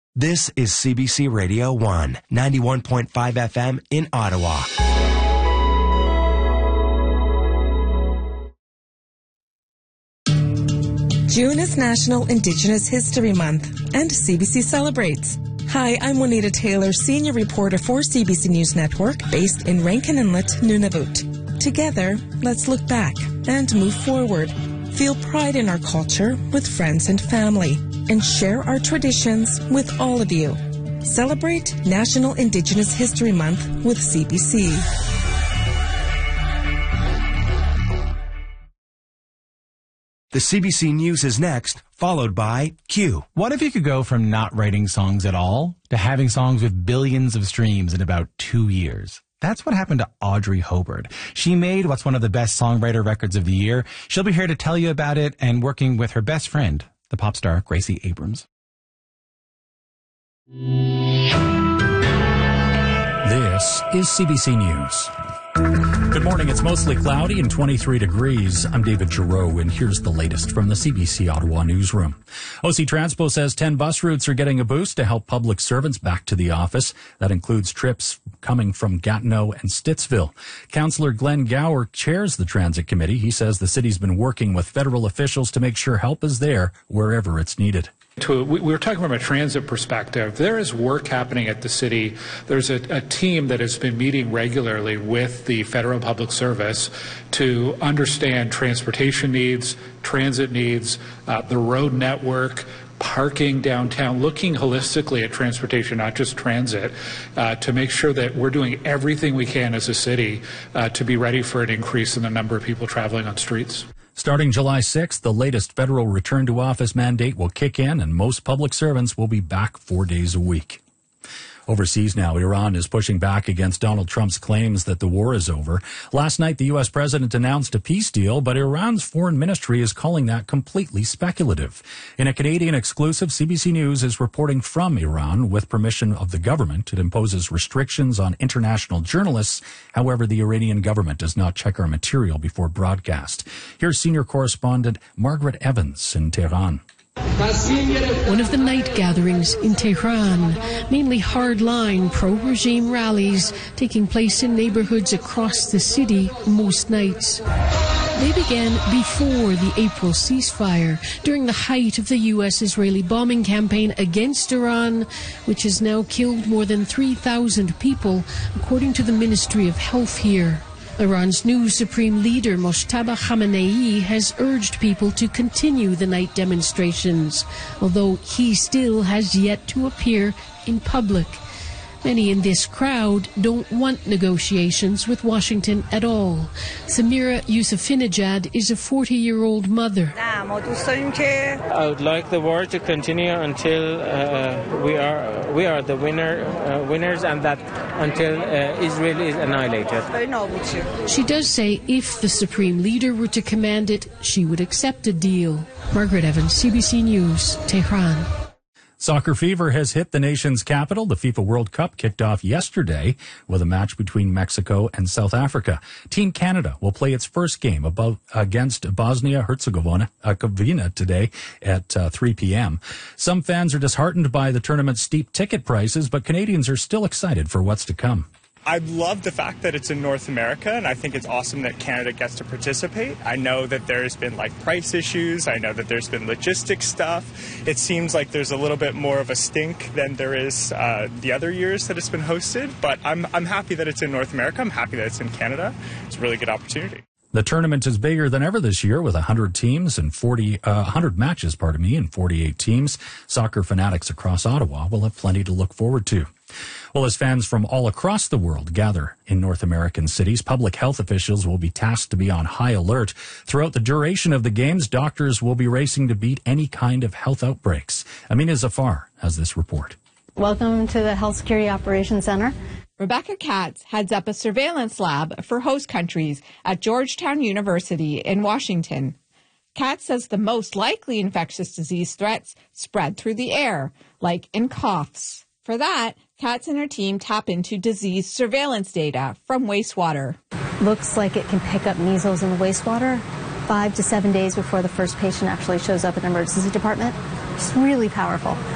This is CBC Radio 1, 91.5 FM in Ottawa. June is National Indigenous History Month, and CBC celebrates. Hi, I'm Juanita Taylor, senior reporter for CBC News Network, based in Rankin Inlet, Nunavut. Together, let's look back and move forward. Feel pride in our culture with friends and family, and share our traditions with all of you. Celebrate National Indigenous History Month with CBC. The CBC News is next, followed by Q. What if you could go from not writing songs at all to having songs with billions of streams in about 2 years? That's what happened to Audrey Hobart. She made what's one of the best songwriter records of the year. She'll be here to tell you about it and working with her best friend, the pop star Gracie Abrams. This is CBC News. Good morning. It's mostly cloudy and 23 degrees. I'm David Giroux, and here's the latest from the CBC Ottawa newsroom. OC Transpo says 10 bus routes are getting a boost to help public servants back to the office. That includes trips coming from Gatineau and Stittsville. Councillor Glenn Gower chairs the transit committee. He says the city's been working with federal officials to make sure help is there wherever it's needed. We were talking from a transit perspective. There is work happening at the city. There's a team that has been meeting regularly with the Federal Public Service to understand transportation needs, transit needs, the road network, parking downtown, looking holistically at transportation, not just transit, to make sure that we're doing everything we can as a city to be ready for an increase in the number of people traveling on streets. Starting July 6th, the latest federal return-to-office mandate will kick in, and most public servants will be back 4 days a week. Overseas now, Iran is pushing back against Donald Trump's claims that the war is over. Last night, the U.S. president announced a peace deal, but Iran's foreign ministry is calling that completely speculative. In a Canadian exclusive, CBC News is reporting from Iran with permission of the government. It imposes restrictions on international journalists. However, the Iranian government does not check our material before broadcast. Here's senior correspondent Margaret Evans in Tehran. One of the night gatherings in Tehran, mainly hardline pro-regime rallies taking place in neighborhoods across the city most nights. They began before the April ceasefire, during the height of the U.S.-Israeli bombing campaign against Iran, which has now killed more than 3,000 people, according to the Ministry of Health here. Iran's new supreme leader, Mojtaba Khamenei, has urged people to continue the night demonstrations, although he still has yet to appear in public. Many in this crowd don't want negotiations with Washington at all. Samira Yusufinejad is a 40-year-old mother. I would like the war to continue until we are the winners, and that until Israel is annihilated. She does say if the supreme leader were to command it, she would accept a deal. Margaret Evans, CBC News, Tehran. Soccer fever has hit the nation's capital. The FIFA World Cup kicked off yesterday with a match between Mexico and South Africa. Team Canada will play its first game against Bosnia-Herzegovina today at 3 p.m. Some fans are disheartened by the tournament's steep ticket prices, but Canadians are still excited for what's to come. I love the fact that it's in North America, and I think it's awesome that Canada gets to participate. I know that there's been price issues. I know that there's been logistics stuff. It seems like there's a little bit more of a stink than there is the other years that it's been hosted, but I'm happy that it's in North America. I'm happy that it's in Canada. It's a really good opportunity. The tournament is bigger than ever this year with 100 teams and 100 matches, and 48 teams. Soccer fanatics across Ottawa will have plenty to look forward to. Well, as fans from all across the world gather in North American cities, public health officials will be tasked to be on high alert. Throughout the duration of the games, doctors will be racing to beat any kind of health outbreaks. Amina Zafar has this report. Welcome to the Health Security Operations Center. Rebecca Katz heads up a surveillance lab for host countries at Georgetown University in Washington. Katz says the most likely infectious disease threats spread through the air, like in coughs. For that, Katz and her team tap into disease surveillance data from wastewater. Looks like it can pick up measles in the wastewater 5 to 7 days before the first patient actually shows up in an emergency department. It's really powerful.